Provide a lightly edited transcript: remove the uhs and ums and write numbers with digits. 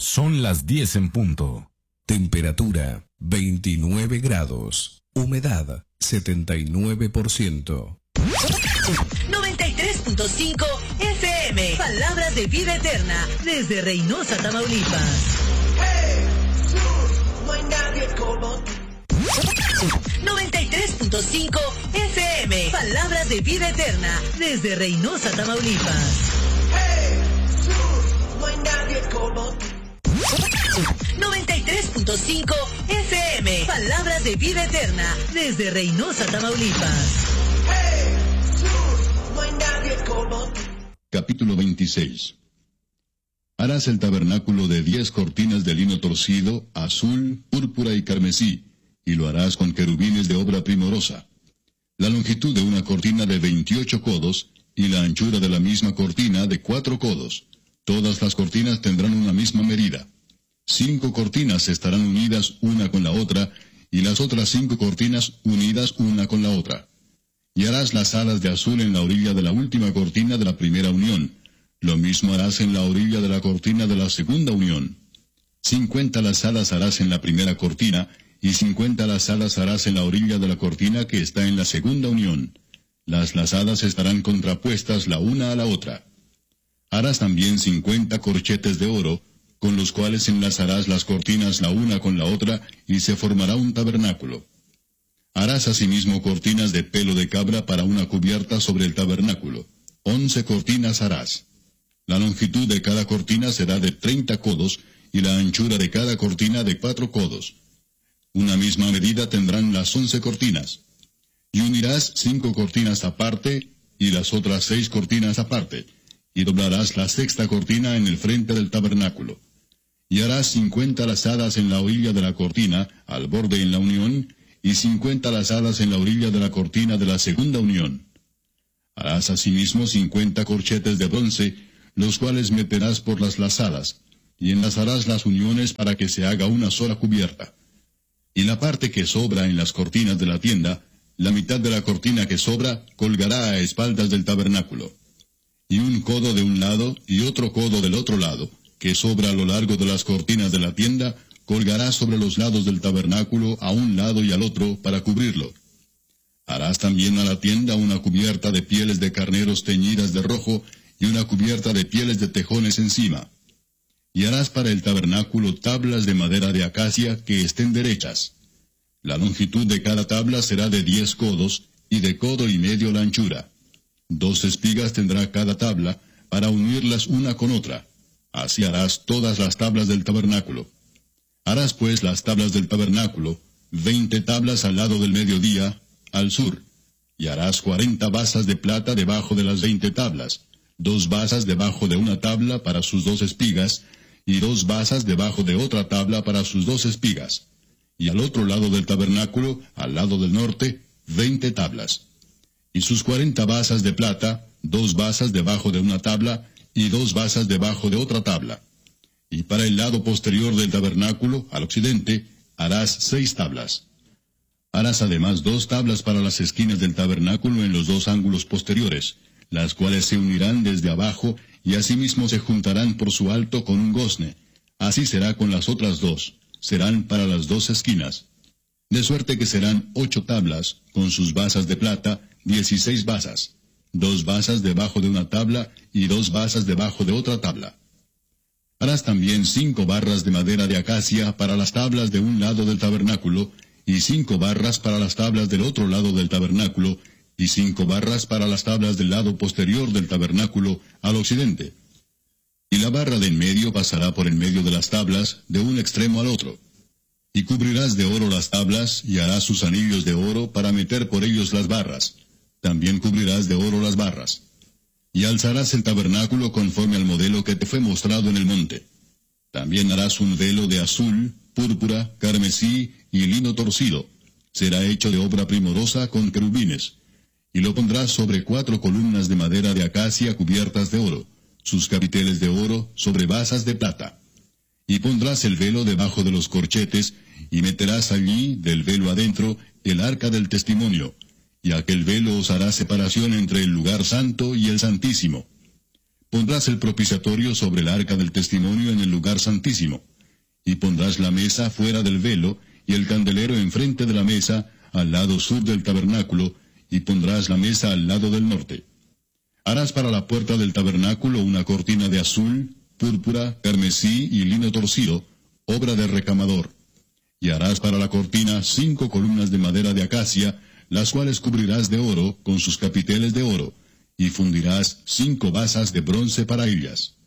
Son las 10 en punto. Temperatura 29 grados. Humedad 79%. 93.5 FM. Palabras de vida eterna. Desde Reynosa, Tamaulipas. No hay nadie como tú. 93.5 FM. Palabras de vida eterna. Desde Reynosa, Tamaulipas. No hay nadie como tú. 93.5 FM. Palabras de vida eterna. Desde Reynosa, Tamaulipas. No hay nadie como tú. Capítulo 26. Harás el tabernáculo de 10 cortinas de lino torcido, azul, púrpura y carmesí, y lo harás con querubines de obra primorosa. La longitud de una cortina de 28 codos, y la anchura de la misma cortina de 4 codos. Todas las cortinas tendrán una misma medida. 5 cortinas estarán unidas una con la otra, y las otras 5 cortinas unidas una con la otra. Y harás las alas de azul en la orilla de la última cortina de la primera unión. Lo mismo harás en la orilla de la cortina de la segunda unión. 50 lazadas harás en la primera cortina, y 50 lazadas harás en la orilla de la cortina que está en la segunda unión. Las lazadas estarán contrapuestas la una a la otra. Harás también 50 corchetes de oro, con los cuales enlazarás las cortinas la una con la otra, y se formará un tabernáculo. Harás asimismo cortinas de pelo de cabra para una cubierta sobre el tabernáculo. 11 cortinas harás. La longitud de cada cortina será de 30 codos, y la anchura de cada cortina de 4 codos. Una misma medida tendrán las 11 cortinas. Y unirás 5 cortinas aparte, y las otras 6 cortinas aparte, y doblarás la sexta cortina en el frente del tabernáculo. Y harás 50 lazadas en la orilla de la cortina, al borde en la unión, y 50 lazadas en la orilla de la cortina de la segunda unión. Harás asimismo 50 corchetes de bronce, los cuales meterás por las lazadas, y enlazarás las uniones para que se haga una sola cubierta. Y la parte que sobra en las cortinas de la tienda, la mitad de la cortina que sobra, colgará a espaldas del tabernáculo. Y un codo de un lado y otro codo del otro lado, que sobra a lo largo de las cortinas de la tienda, colgará sobre los lados del tabernáculo a un lado y al otro para cubrirlo. Harás también a la tienda una cubierta de pieles de carneros teñidas de rojo y una cubierta de pieles de tejones encima. Y harás para el tabernáculo tablas de madera de acacia que estén derechas. La longitud de cada tabla será de 10 codos, y de codo y medio la anchura. 2 espigas tendrá cada tabla, para unirlas una con otra. Así harás todas las tablas del tabernáculo. Harás pues las tablas del tabernáculo, 20 tablas al lado del mediodía, al sur. Y harás 40 basas de plata debajo de las 20 tablas, 2 basas debajo de una tabla para sus 2 espigas, y 2 basas debajo de otra tabla para sus 2 espigas. Y al otro lado del tabernáculo, al lado del norte, 20 tablas. Y sus 40 basas de plata, 2 basas debajo de una tabla, y 2 basas debajo de otra tabla. Y para el lado posterior del tabernáculo, al occidente, harás 6 tablas. Harás además 2 tablas para las esquinas del tabernáculo en los 2 ángulos posteriores, las cuales se unirán desde abajo, y asimismo se juntarán por su alto con un gozne. Así será con las otras 2, serán para las 2 esquinas. De suerte que serán 8 tablas, con sus basas de plata, 16 basas, 2 basas debajo de una tabla, y 2 basas debajo de otra tabla. Harás también 5 barras de madera de acacia para las tablas de un lado del tabernáculo, y 5 barras para las tablas del otro lado del tabernáculo, y 5 barras para las tablas del lado posterior del tabernáculo, al occidente. Y la barra de en medio pasará por en medio de las tablas, de un extremo al otro. Y cubrirás de oro las tablas, y harás sus anillos de oro para meter por ellos las barras. También cubrirás de oro las barras. Y alzarás el tabernáculo conforme al modelo que te fue mostrado en el monte. También harás un velo de azul, púrpura, carmesí y lino torcido. Será hecho de obra primorosa con querubines. Y lo pondrás sobre 4 columnas de madera de acacia cubiertas de oro, sus capiteles de oro sobre basas de plata. Y pondrás el velo debajo de los corchetes, y meterás allí, del velo adentro, el arca del testimonio, y aquel velo os hará separación entre el lugar santo y el santísimo. Pondrás el propiciatorio sobre el arca del testimonio en el lugar santísimo. Y pondrás la mesa fuera del velo, y el candelero enfrente de la mesa, al lado sur del tabernáculo, y pondrás la mesa al lado del norte. Harás para la puerta del tabernáculo una cortina de azul, púrpura, carmesí y lino torcido, obra de recamador. Y harás para la cortina 5 columnas de madera de acacia, las cuales cubrirás de oro, con sus capiteles de oro, y fundirás 5 basas de bronce para ellas.